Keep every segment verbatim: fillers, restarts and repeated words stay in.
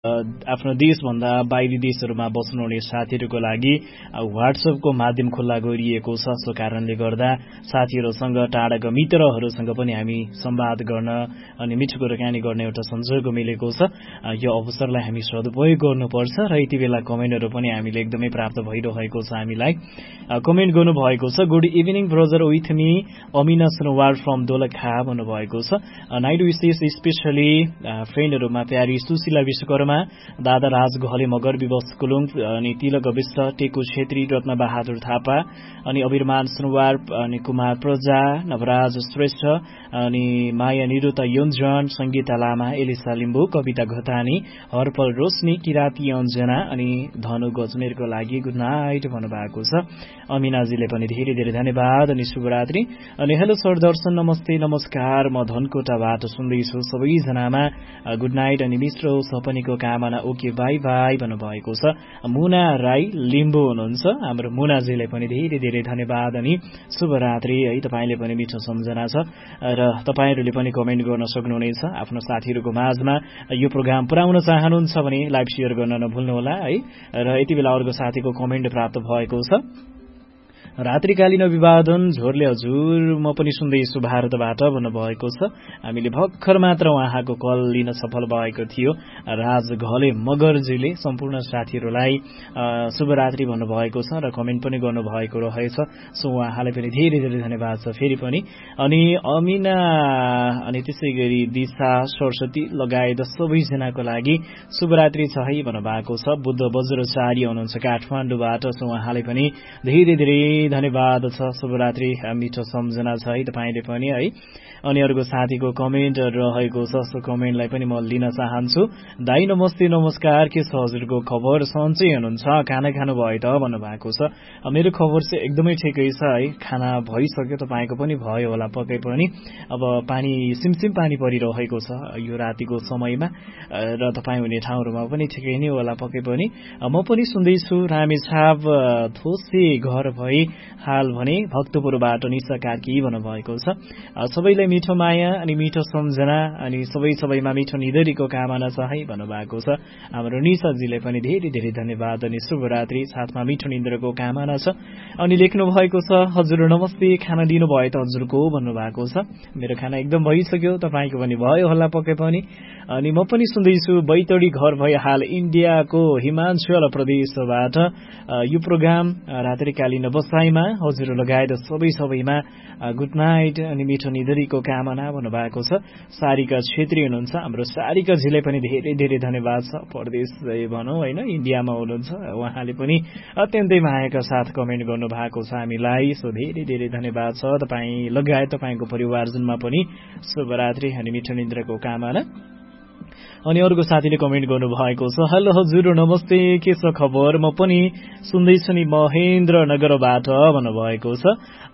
आफ्नो देशभन्दा बाहिरी देशहरूमा बस्नुहुने साथीहरूको लागि व्हाट्सएपको माध्यम खुल्ला गरिएको छ। सो कारणले गर्दा साथीहरूसँग टाढाका मित्रहरूसँग पनि हामी संवाद गर्न अनि मिठो कुराकानी गर्ने एउटा संजोग मिलेको छ। यो अवसरलाई हामी सदुपयोग गर्नुपर्छ र यति बेला कमेन्टहरू पनि हामीले एकदमै प्राप्त भइरहेको छ। हामीलाई कमेन्ट गर्नुभएको छ, good evening brother with me Amina Sunuwar from Dolakha भन्नुभएको छ। नाइट विशेष स्पेसली फ्रेन्डहरूमा प्यारी सुशीला विश्वकर्मा, दादा राज घले, मगर विवश कुलुङ अनि तिलक विश्व, टेकु छेत्री, रत्न बहादुर थापा अनि अभिरमान सुनवार अनि कुमार प्रजा, नवराज श्रेष्ठ अनि माया निरुता योन्जन, संगीता लामा, एलिसा लिम्बू, कविता घतानी, हरपल रोशनी, किराती अञ्जना अनि धनु गजमेरको लागि गुड नाइट भन्नुभएको छ। अमिनाजीले पनि धेरै धेरै धन्यवाद अनि शुभरात्रि। अनि हेलो सर दर्शन, नमस्ते नमस्कार, म धनकोटाबाट सुन्दैछु, सबैजनामा गुड नाइट अनि मिश्र सपनीको कामना, ओके बाई बाई भन्नुभएको छ। मुना राई लिम्बू हुनुहुन्छ, हाम्रो मुनाजीले पनि धेरै धेरै धन्यवाद अनि शुभरात्रि है। तपाईँले पनि मिठो सम्झना छ र तपाईँहरूले पनि कमेन्ट गर्न सक्नुहुनेछ। आफ्नो साथीहरूको माझमा यो प्रोग्राम पुर्याउन चाहनुहुन्छ भने लाइभ सेयर गर्न नभुल्नुहोला है। र यति बेला अर्को साथीको कमेन्ट प्राप्त भएको छ, रात्रिकालीन अभिवादन झोरले हजुर, म पनि सुन्दैछु भारतबाट भन्नुभएको छ। हामीले भर्खर मात्र उहाँको कल लिन सफल भएको थियो। राज घले मगरजीले सम्पूर्ण साथीहरूलाई शुभरात्रि भन्नुभएको छ र कमेन्ट पनि गर्नुभएको रहेछ। सो उहाँलाई पनि धेरै धेरै धन्यवाद छ फेरि पनि। अनि अमिना अनि त्यसै गरी दिशा सरस्वती लगायत सबैजनाको लागि शुभरात्रि छ है भन्नुभएको छ। बुद्ध वज्रचार्य हुनुहुन्छ काठमाडौँबाट, सो उहाँलाई पनि धेरै धेरै धन्यवाद छ, शुभरात्रि, मिठो सम्झना छ है तपाईँले पनि है। अनि अर्को साथीको कमेन्ट रहेको छ, सो कमेन्टलाई पनि म लिन चाहन्छु। दाई नमस्ते नमस्कार, के छ हजुरको खबर, सन्चै हुनुहुन्छ, खाना खानुभयो त भन्नुभएको छ। मेरो खबर चाहिँ एकदमै ठिकै छ है, खाना भइसक्यो, तपाईँको पनि भयो होला पक्कै पनि। अब पानी सिमसिम पानी परिरहेको छ यो रातिको समयमा र तपाईँ हुने ठाउँहरूमा पनि ठिकै नै होला पक्कै पनि। म पनि सुन्दैछु रामेछाप थोसे घर भई हाल भने भक्तपुरबाट निशा कार्की भन्नुभएको छ। सबैलाई मिठो माया अनि मिठो सम्झना अनि सबै सबैमा मिठो निधरीको कामना छ है भन्नुभएको छ। हाम्रो निशाजीले पनि धेरै धेरै धन्यवाद अनि शुभरात्रि, साथमा मिठो निन्द्राको कामना छ। अनि लेख्नु भएको छ, हजुर नमस्ते, खाना दिनुभयो त हजुरको भन्नुभएको छ। मेरो खाना एकदम भइसक्यो, तपाईँको पनि भयो होला पक्कै पनि। अनि म पनि सुन्दैछु बैतडी घर भई हाल इन्डियाको हिमाचल प्रदेशबाट यो प्रोग्राम रात्रिकालीन बसाइमा हजुर लगायत सबै सबैमा गुड नाइट अनि मिठो निधरीको कामना भन्नुभएको छ। सारिका छेत्री हुनुहुन्छ, हाम्रो सारिकाजीले पनि धेरै धेरै धन्यवाद छ। परदेश भनौँ होइन, इन्डियामा हुनुहुन्छ, उहाँले पनि अत्यन्तै मायाका साथ कमेन्ट गर्नुभएको छ हामीलाई। सो धेरै धेरै धन्यवाद छ तपाईँ लगायत तपाईँको परिवारजनमा पनि शुभरात्रि अनि मिठो निद्राको कामना। अनि अर्को साथीले कमेन्ट गर्नुभएको छ, हेलो हजुर नमस्ते, के छ खबर, म पनि सुन्दैछु नि महेन्द्र नगरबाट भन्नुभएको छ।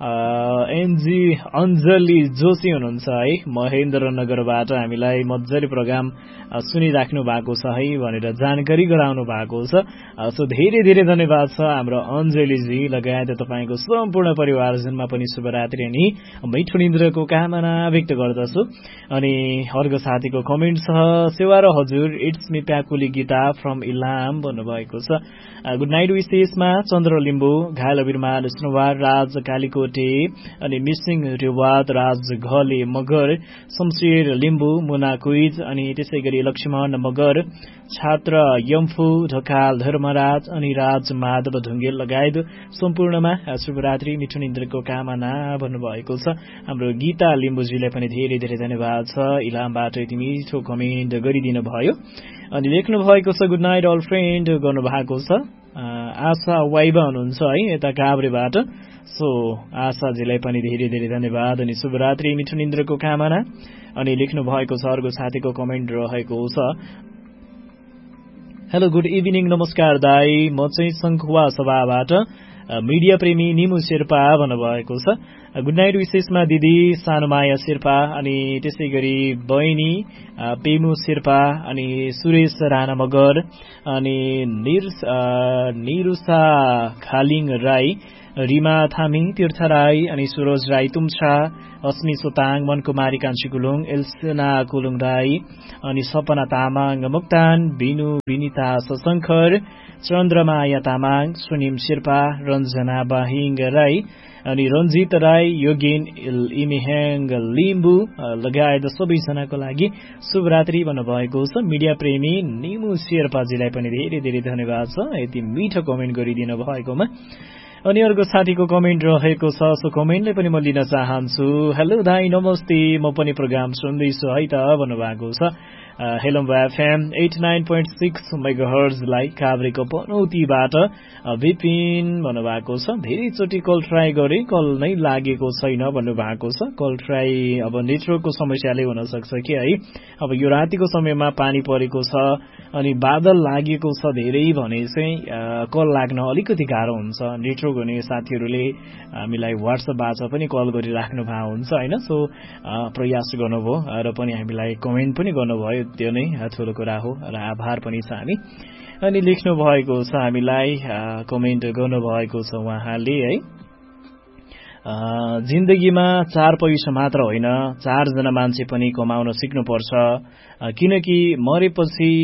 एनजी अञ्जली जोशी हुनुहुन्छ है, महेन्द्र नगरबाट हामीलाई मजाले प्रोग्राम सुनिराख्नु भएको छ है भनेर जानकारी गराउनु भएको छ। सो धेरै धेरै धन्यवाद छ हाम्रो अञ्जलीजी लगायत तपाईँको सम्पूर्ण परिवारजनमा पनि शुभरात्रि अनि मिठो निन्द्राको कामना व्यक्त गर्दछु। अनि अर्को साथीको कमेन्ट छ, सेवा र हजुर, it's me Pyakuli Gita from Ilam भन्नुभएको छ। गुड नाइट विशेषमा चन्द्र लिम्बू, घायल अभिरमान सुनवार, राज कालीकोटे अनि मिसिङ रेवाद, राज घले मगर, शमशेर लिम्बू, मुना कुइज अनि त्यसै गरी लक्ष्मण मगर, छात्र यम्फू ढकाल धर्मराज अनि राज माधव ढुङ्गेल लगायत सम्पूर्णमा शुभरात्रि मिठो निन्द्राको कामना भन्नुभएको छ। हाम्रो गीता लिम्बूजीलाई पनि धेरै धेरै धन्यवाद छ, इलामबाट यति मिठो कमेन्ट गरिदिनु भयो। अनि लेख्नु भएको छ, गुड नाइट अल फ्रेन्ड गर्नुभएको छ। आशा वाइबा हुनुहुन्छ है यता काभ्रेबाट, सो आशाजीलाई पनि धेरै धेरै धन्यवाद अनि शुभरात्रि मिठो निन्द्राको कामना। अनि लेख्नु भएको छ अर्को साथीको कमेन्ट रहेको छ, हेलो गुड इभिनिङ नमस्कार दाई, म चाहिँ शङ्खुवा सभाबाट मिडिया प्रेमी निमु शेर्पा भन्नुभएको छ। गुड नाइट विशेषमा दिदी सानुमाया शेर्पा अनि त्यसै गरी बहिनी पेमु शेर्पा अनि सुरेश राणा मगर अनि निरुसा खालिङ राई रिमा थामी, तीर्थ राई अनि सुरोज राई तुम्छा, अस्मी सोताङ, मनकुमारी कान्छी गुलुङ, एल्सना गुलुङ राई अनि सपना तामाङ मुक्तान, बिनु विनिता सशंकर, चन्द्रमाया तामाङ, सुनिम शेर्पा, रञ्जना बाहिङ राई अनि रञ्जित राई, योगेन इमेहेङ लिम्बू लगायत सबैजनाको लागि शुभरात्रि भन्नुभएको छ। मिडिया प्रेमी निमु शेर्पाजीलाई पनि धेरै धेरै धन्यवाद छ यति मिठो कमेन्ट गरिदिनु भएकोमा। अनि अर्को साथीको कमेन्ट रहेको छ, सो कमेन्टलाई पनि म लिन चाहन्छु। हेलो दाई नमस्ते, म पनि प्रोग्राम सुन्दैछु है त भन्नुभएको छ। Hello FM at nine point six मेगाहर्जलाई काभ्रेको पनौतीबाट Vipin भन्नुभएको छ। धेरैचोटि कल ट्राई गरे, कल नै लागेको छैन भन्नुभएको छ। कल ट्राई अब नेटवर्कको समस्याले हुन सक्छ कि है। अब यो रातिको समयमा पानी परेको छ अनि बादल लागेको छ धेरै भने चाहिँ कल लाग्न अलिकति गाह्रो हुन्छ। नेटवर्क हुने साथीहरूले हामीलाई वाट्सएपबाट पनि कल गरिराख्नु भएको हुन्छ होइन। सो प्रयास गर्नुभयो र पनि हामीलाई कमेन्ट पनि गर्नुभयो, त्यो नै ठुलो कुरा हो र आभार पनि छ हामी। अनि लेख्नु भएको छ हामीलाई, कमेन्ट गर्नुभएको छ उहाँले है, जिन्दगीमा चार पैसा मात्र होइन चारजना मान्छे पनि कमाउन सिक्नुपर्छ, किनकि मरेपछि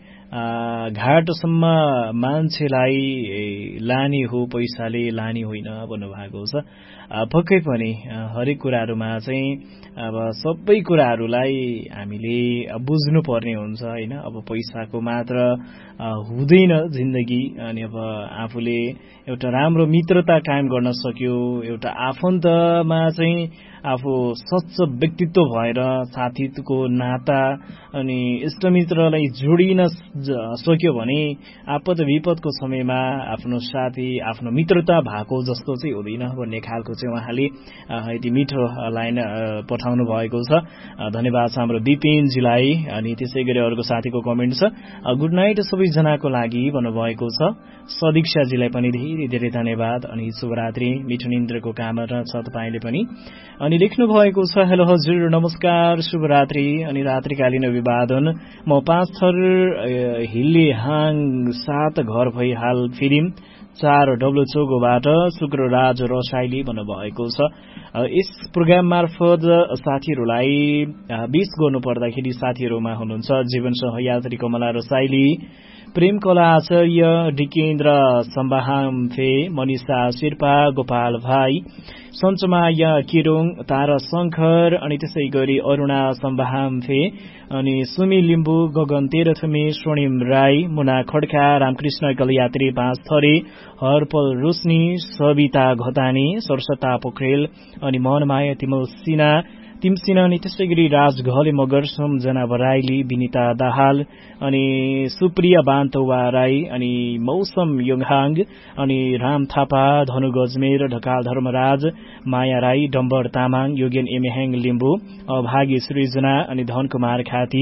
घाटसम्म मान्छेलाई लाने हो पैसाले लाने होइन भन्नुभएको छ। पक्कै पनि हरेक कुराहरूमा चाहिँ अब सबै कुराहरूलाई हामीले बुझ्नुपर्ने हुन्छ होइन। अब पैसाको मात्र हुँदैन जिन्दगी। अनि अब आफूले एउटा राम्रो मित्रता कायम गर्न सक्यो, एउटा आफन्तमा चाहिँ आफू सच्च व्यक्तित्व भएर साथीको नाता अनि इष्टमित्रलाई जोडिन सक्यो भने आपद विपदको समयमा आफ्नो साथी आफ्नो मित्रता भएको जस्तो चाहिँ हुँदैन भन्ने खालको चाहिँ उहाँले यति मिठो लाइन पठाउनु भएको छ। धन्यवाद छ हाम्रो विपिनजीलाई। अनि त्यसै गरी अर्को साथीको कमेन्ट छ, गुड नाइट सबैजनाको लागि भन्नुभएको छ। सदीक्षाजीलाई पनि धेरै धेरै धन्यवाद अनि शुभरात्रि, मिठो निन्द्रको कामना छ तपाईँले पनि। अनि लेख्नु भएको छ, हेलो हजुर नमस्कार शुभरात्रि अनि रात्रिकालीन अभिवादन, म पाँच थर हिल्ले हाङ सात घर भई हाल फिल्म चार डब्लु चौकोबाट शुक्रराज रसाइली भन्नुभएको छ। यस प्रोग्राम मार्फत साथीहरूलाई विश गर्नु पर्दाखेरि साथीहरूमा हुनुहुन्छ जीवन सहयात्री कमला रसाइली, प्रेम कला आचार्य डिकेन्द्र सम्बाहाम्फे, मनिषा शेर्पा, गोपाल भाइ, सञ्चमाया किरोङ, तारा शंकर अनि त्यसै गरी अरूणा सम्बाहाम्फे अनि सुमी लिम्बू, गगन तेह्रथुमी, स्वर्णिम राई, मुना खड्का, रामकृष्ण गलयात्री पाँच थरी, हरपल रोशनी, सविता घतानी, सरसता पोखरेल अनि मनमाया तिमल सिन्हा तिमसिना अनि त्यसै गरी राज घले मगर, सम्झना बराइली, विनिता दाहाल अनि सुप्रिया बान्तवा राई अनि मौसम योङहाङ अनि राम थापा, धनु गजमेर, ढकाल धर्मराज, माया राई, डम्बर तामाङ, योगेन एमेहेङ लिम्बू, अभागी सृजना अनि धनकुमार खाती,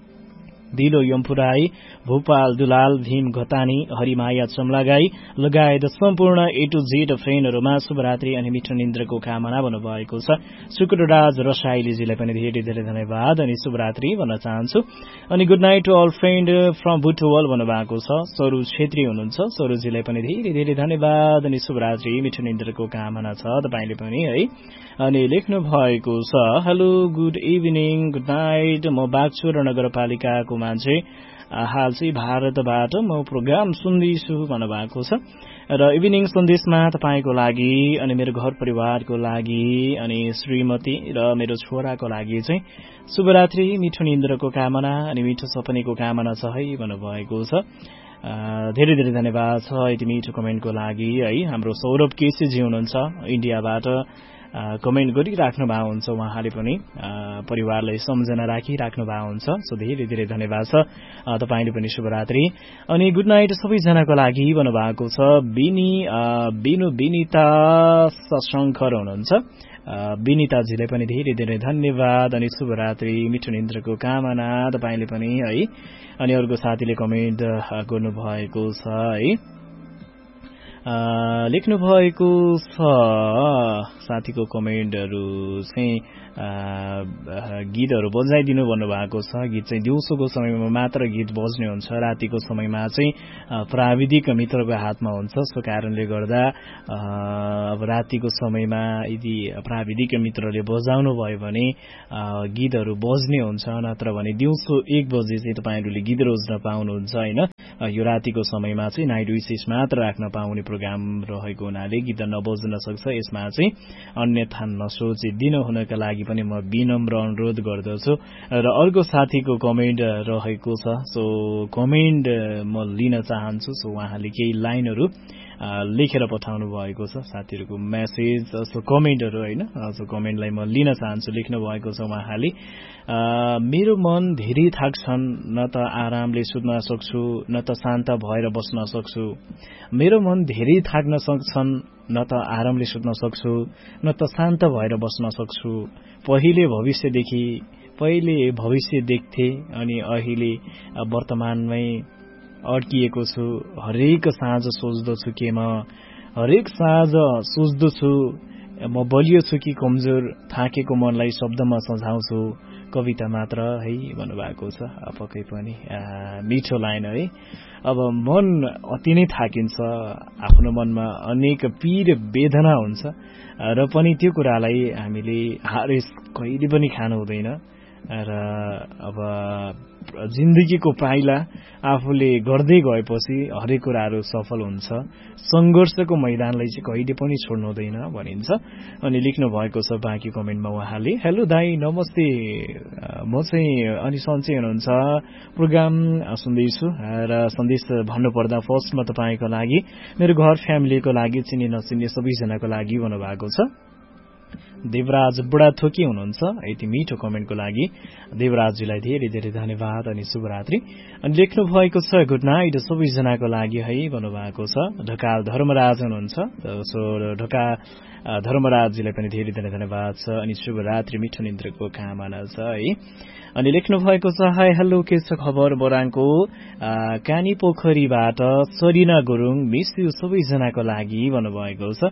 दिलो यम्फुराई, भूपाल दुलाल, भीम घतानी, हरिमाया चमलागाई लगायत सम्पूर्ण ए टु जेड फ्रेन्डहरूमा शुभरात्रि अनि मिठो निन्द्रको कामना भन्नुभएको छ। शुक्रराज रसाइलीजीलाई पनि धेरै धेरै धन्यवाद अनि शुभरात्रि भन्न चाहन्छु। अनि good night to all friend from Butwal भन्नुभएको छ। सरू छेत्री हुनुहुन्छ, सरूजीलाई पनि धेरै धेरै धन्यवाद अनि शुभरात्रि मिठो निन्द्रको कामना छ तपाईँले पनि है। अनि लेख्नु भएको छ, hello good evening, good night, म बागचोर नगरपालिकाको मान्छे, हाल चाहिँ भारतबाट म प्रोग्राम सुन्दैछु भन्नुभएको छ। र इभिनिङ सन्देशमा तपाईँको लागि अनि मेरो घर परिवारको लागि अनि श्रीमती र मेरो छोराको लागि चाहिँ शुभरात्रि मिठो निन्द्रको कामना अनि मिठो सपनीको कामना छ है भन्नुभएको छ। धेरै धेरै धन्यवाद छ यति मिठो कमेन्टको लागि है। हाम्रो सौरभ केसीजी हुनुहुन्छ, इन्डियाबाट कमेन्ट गरिराख्नु भएको हुन्छ, उहाँले पनि परिवारलाई सम्झना राखिराख्नु भएको हुन्छ। सो धेरै धेरै धन्यवाद छ तपाईँले पनि शुभरात्रि अनि गुड नाइट सबैजनाको लागि भन्नुभएको छ। बिनी बिनु विनिता सशंकर हुनुहुन्छ, विनिताजीलाई पनि धेरै धेरै धन्यवाद अनि शुभरात्रि मिठो निन्द्रको कामना तपाईँले पनि है। अनि अर्को साथीले कमेन्ट गर्नुभएको छ है, लेख्नु भएको छ साथीको कमेन्टहरू चाहिँ गीतहरू बजाइदिनु भन्नुभएको छ। गीत चाहिँ दिउँसोको समयमा मात्र गीत बज्ने हुन्छ, रातिको समयमा चाहिँ प्राविधिक मित्रको हातमा हुन्छ। सो कारणले गर्दा अब रातिको समयमा यदि प्राविधिक मित्रले बजाउनु भयो भने गीतहरू बज्ने हुन्छ, नत्र भने दिउँसो एक बजे चाहिँ तपाईँहरूले गीत रोज्न पाउनुहुन्छ होइन। यो रातिको समयमा चाहिँ नाइट विशेष मात्र राख्न पाउने प्रोग्राम रहेको हुनाले गीत नबज्न सक्छ। यसमा चाहिँ अन्यथा नसोचिदिनु हुनका लागि पनि म विनम्र अनुरोध गर्दछु। र अर्को साथीको कमेन्ट रहेको छ, सो कमेन्ट म लिन चाहन्छु। सो उहाँले केही लाइनहरू लेखेर पठाउनु भएको छ, साथीहरूको मेसेज, सो कमेन्टहरू होइन। सो कमेन्टलाई म लिन चाहन्छु। लेख्नु भएको छ उहाँले, मेरो मन धेरै थाक्छन्, न त आरामले सुत्न सक्छु न त शान्त भएर बस्न सक्छु। मेरो मन धेरै थाक्न सक्छन्, न त आरामले सुत्न सक्छु न त शान्त भएर बस्न सक्छु। पहिले भविष्यदेखि पहिले भविष्य देख्थे अनि अहिले वर्तमानमै अड्किएको छु। हरेक साँझ सोच्दछु के म हरेक साँझ सोच्दछु म बलियो छु कि कमजोर, थाकेको मनलाई शब्दमा सझाउँछु। कविता मात्र है भन्नुभएको छ। पक्कै पनि मिठो लाइन है। अब मन अति नै थाकिन्छ, आफ्नो मनमा अनेक पीर वेदना हुन्छ र पनि त्यो कुरालाई हामीले हारेस कहिले पनि खानु हुँदैन। र अब जिन्दगीको पाइला आफूले गर्दै गएपछि हरेक कुराहरू सफल हुन्छ। संघर्षको मैदानलाई चाहिँ कहिले पनि छोड्नु हुँदैन भनिन्छ। अनि लेख्नु भएको छ बाँकी कमेन्टमा उहाँले, हेलो दाई नमस्ते, म चाहिँ अनि सन्चै हुनुहुन्छ, प्रोग्राम सुन्दैछु र सन्देश भन्नुपर्दा फर्स्टमा तपाईँको लागि, मेरो घर फ्यामिलीको लागि, चिनी नचिन्ने सबैजनाको लागि भन्नुभएको छ। देवराज बुढाथोकी हुनुहुन्छ। यति मिठो कमेन्टको लागि देवराजजीलाई धेरै धेरै धन्यवाद अनि शुभरात्रि। अनि लेख्नु भएको छ गुड नाइट सबैजनाको लागि है भन्नुभएको छ। ढकाल धर्मराज हुनुहुन्छ। सो ढका धर्मराजजीलाई पनि धेरै धेरै धन्यवाद छ अनि शुभरात्रि, मिठो निन्द्रको कामना छ है। अनि लेख्नु भएको छ, हाई हेलो के छ खबर बोराङको कानी पोखरीबाट सरिना गुरुङ, मिस यु सबैजनाको लागि भन्नुभएको छ।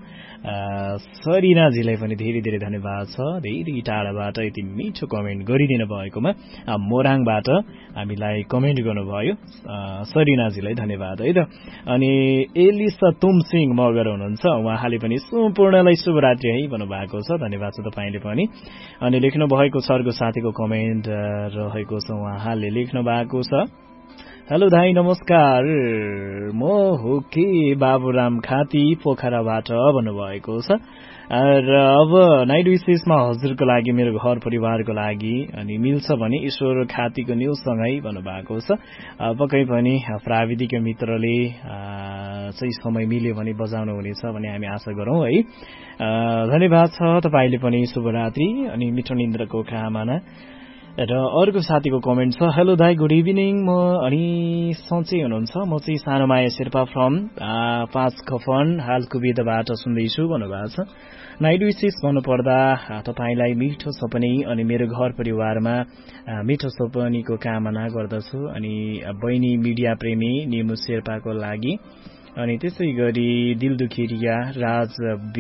सरिनाजीलाई पनि धेरै धेरै धन्यवाद छ, धेरै टाढाबाट यति मिठो कमेन्ट गरिदिनु भएकोमा। मोराङबाट हामीलाई कमेन्ट गर्नुभयो, सरिनाजीलाई धन्यवाद है त। अनि एलिसा तुमसिंह मगर हुनुहुन्छ, उहाँले पनि सम्पूर्णलाई शुभरात्रि है भन्नुभएको छ। धन्यवाद छ तपाईँले पनि। अनि लेख्नु भएको छ अर्को साथीको कमेन्ट रहेको छ, उहाँले लेख्नु भएको छ, हेलो दाई नमस्कार, म हो के बाबुराम खाती पोखराबाट भन्नुभएको छ। र अब नाइट विशेषमा हजुरको लागि, मेरो घर परिवारको लागि अनि मिल्छ भने ईश्वर खातीको न्युजसँगै भन्नुभएको छ। पक्कै पनि प्राविधिक मित्रले चाहिँ समय मिल्यो भने बजाउनु हुनेछ भने हामी आशा गरौँ है। धन्यवाद छ तपाईँले पनि, शुभरात्रि अनि मिठो निन्द्रको कामना। र अर्को साथीको कमेन्ट छ, हेलो दाई गुड इभिनिङ, म अनि सन्चै हुनुहुन्छ, म चाहिँ सानोमाया शेर्पा फ्रम पाँच खफन हाल कुवेतबाट सुन्दैछु भन्नुभएको छ। नाइट विशेष भन्नुपर्दा तपाईँलाई मिठो सपनी अनि मेरो घर परिवारमा मिठो सपनीको कामना गर्दछु। अनि बहिनी मिडिया प्रेमी निमु शेर्पाको लागि, अनि त्यसै गरी दिलदुखिरिया राज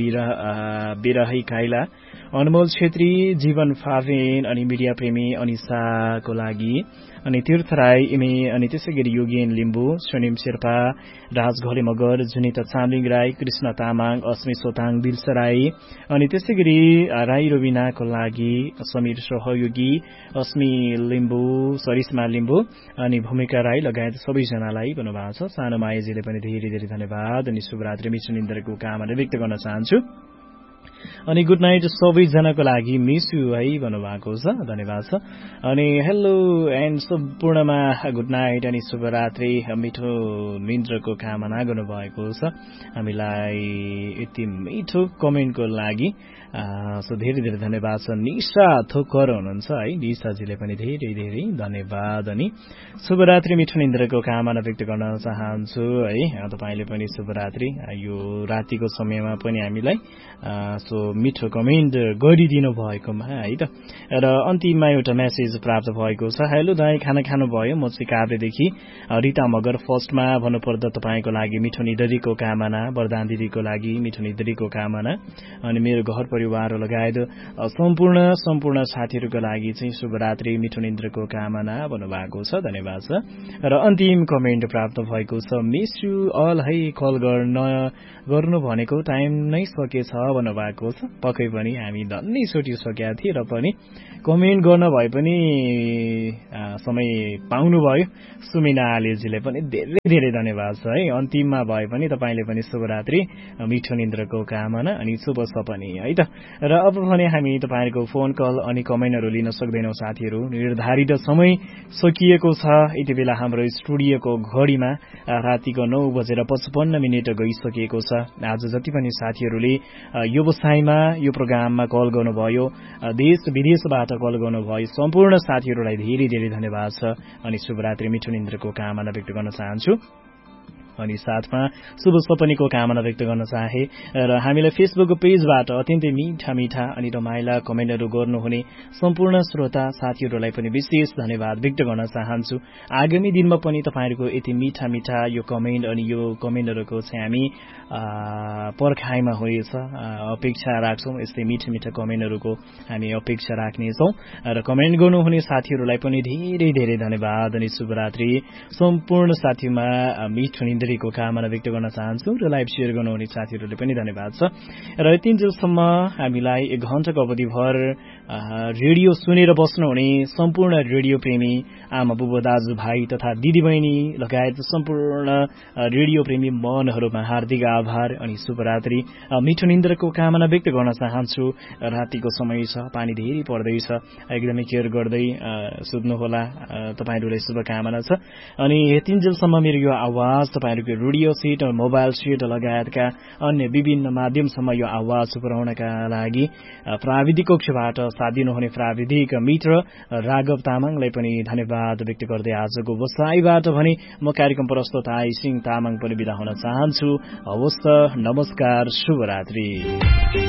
बिरही काइला, अनमोल छेत्री, जीवन फावेन अनि मिडिया प्रेमी अनिसाको लागि, अनि तीर्थ राई इमे, अनि त्यसै गरी योगेन लिम्बू, स्वर्णिम शेर्पा, राज घले मगर, जुनिता चामलिङ राई, कृष्ण तामाङ, अस्मी सोताङ, दिलसा राई, अनि त्यसै गरी राई रोबिनाको लागि, समीर सहयोगी, अस्मी लिम्बू, सरिस्मा लिम्बू अनि भूमिका राई लगायत सबैजनालाई भन्नुभएको छ। सानो मायाजीले पनि धेरै धेरै धन्यवाद अनि शुभरात्रि, मिठो निन्द्रको कामना व्यक्त गर्न चाहन्छु। अनि गुड नाइट सबैजनाको लागि, मिस यु है भन्नुभएको छ। धन्यवाद छ। अनि हेलो एन्ड सम्पूर्णमा गुड नाइट अनि शुभरात्रि, मिठो निन्द्रको कामना गर्नुभएको छ हामीलाई यति मिठो कमेन्टको लागि। सो धेरै धेरै धन्यवाद छ। निशा थोकर हुनुहुन्छ है, निशाजीले पनि धेरै धेरै धन्यवाद अनि शुभरात्रि, मिठो निन्द्रको कामना व्यक्त गर्न चाहन्छु है। तपाईँले पनि शुभरात्रि। यो रातिको समयमा पनि हामीलाई यसो मिठो कमेन्ट गरिदिनु भएकोमा है त। र अन्तिममा एउटा मेसेज प्राप्त भएको छ। हेलो दाइ, खाना खानुभयो? म चाहिँ काभ्रेदेखि रिता मगर। फर्स्टमा भन्नुपर्दा तपाईँको लागि मिठो निधरीको कामना, वरदान दिदीको लागि मिठो निधरीको कामना, अनि मेरो घर परिवार लगायत सम्पूर्ण सम्पूर्ण साथीहरूको लागि चाहिँ शुभरात्रि, मिठो निद्राको कामना भन्नुभएको छ। धन्यवाद छ। र अन्तिम कमेन्ट प्राप्त भएको छ। मिस यु अल है, कल गर्न गर्नु भनेको टाइम नै सकेछ भन्नुभएको छ। पक्कै पनि हामी धन्नै छुटिसकेका थिए र पनि कमेन्ट गर्न भए पनि समय पाउनुभयो। सुमिना आलेजीले पनि धेरै धेरै धन्यवाद छ है। अन्तिममा भए पनि तपाईँले पनि शुभरात्रि, मिठो निन्द्राको कामना अनि शुभ सपनी है त। र अब भने हामी तपाईँहरूको फोन कल अनि कमेन्टहरू लिन सक्दैनौँ साथीहरू। निर्धारित समय सकिएको छ। यति बेला हाम्रो स्टुडियोको घडीमा रातिको नौ बजेर पचपन्न मिनट गइसकेको छ। आज जति पनि साथीहरूले व्यवसायमा यो प्रोग्राममा कल गर्नुभयो, देश विदेशबाट कल गर्नुभयो, सम्पूर्ण साथीहरूलाई धेरै धेरै धन्यवाद छ अनि शुभरात्रि, मिठो निन्द्राको कामना व्यक्त गर्न चाहन्छु अनि साथमा शुभ सपनीको कामना व्यक्त गर्न चाहे। र हामीलाई फेसबुक पेजबाट अत्यन्तै मिठा मिठा अनि रमाइला कमेन्टहरू गर्नुहुने सम्पूर्ण श्रोता साथीहरूलाई पनि विशेष धन्यवाद व्यक्त गर्न चाहन्छु। आगामी दिनमा पनि तपाईँहरूको यति मिठा मिठा यो कमेन्ट अनि यो कमेन्टहरूको चाहिँ हामी पर्खाइमा हुनेछ, अपेक्षा राख्छौँ। यस्तै मिठा मिठा कमेन्टहरूको हामी अपेक्षा राख्नेछौँ। र कमेन्ट गर्नुहुने साथीहरूलाई पनि धेरै धेरै धन्यवाद अनि शुभरात्रि। सम्पूर्ण साथीमा मिठो निन्द्रा को कामना व्यक्त गर्न चाहन्छु र लाइभ शेयर गर्नुहुने साथीहरूले पनि धन्यवाद छ। र यतिन्जेलसम्म हामीलाई एक घण्टाको अवधिभर रेडियो सुनेर बस्नुहुने सम्पूर्ण रेडियो प्रेमी आमा बुबा दाजुभाइ तथा दिदीबहिनी लगायत सम्पूर्ण रेडियो प्रेमी मनहरूमा हार्दिक आभार अनि शुभरात्रि, मिठो निन्द्राको कामना व्यक्त गर्न चाहन्छु। रातिको समय छ, पानी धेरै पर्दैछ, एकदमै केयर गर्दै सुत्नुहोला, तपाईँहरूलाई शुभकामना छ। अनि यतिन्जेलसम्म मेरो यो आवाज तपाईँहरूको रेडियो सेट, मोबाइल सेट लगायतका अन्य विभिन्न माध्यमसम्म यो आवाज पुर्याउनका लागि प्राविधिक कक्षबाट साथ दिनुहुने प्राविधिक मित्र राघव तामाङलाई पनि धन्यवाद व्यक्त गर्दै आजको बसाइबाट भने म कार्यक्रम प्रस्तुता सिंह तामाङ पनि बिदा हुन चाहन्छु। हवस्, नमस्कार, शुभरात्रि।